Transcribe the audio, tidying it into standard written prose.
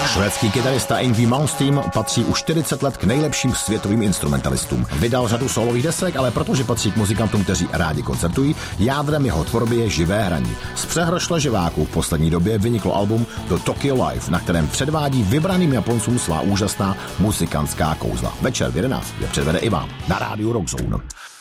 Švédský kytarista Yngwie Malmsteen patří už 40 let k nejlepším světovým instrumentalistům. Vydal řadu solových desek, ale protože patří k muzikantům, kteří rádi koncertují, jádrem jeho tvorby je živé hraní. Z přehrošle živáků v poslední době vyniklo album The Tokyo Live, na kterém předvádí vybraným Japoncům svá úžasná muzikantská kouzla. Večer v 11 je předvede i vám na rádiu Rock Zone.